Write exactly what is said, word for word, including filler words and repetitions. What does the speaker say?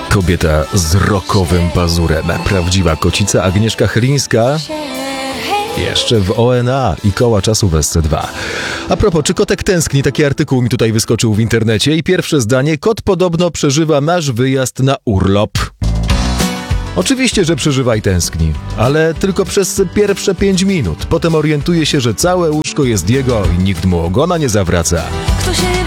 Kobieta z rokowym pazurem. Prawdziwa kocica Agnieszka Chylińska. Jeszcze w O N A i koła czasu w S C dwa. A propos, czy kotek tęskni? Taki artykuł mi tutaj wyskoczył w internecie i pierwsze zdanie: kot podobno przeżywa nasz wyjazd na urlop. Oczywiście, że przeżywa i tęskni, ale tylko przez pierwsze pięć minut. Potem orientuje się, że całe łóżko jest jego i nikt mu ogona nie zawraca. Kto się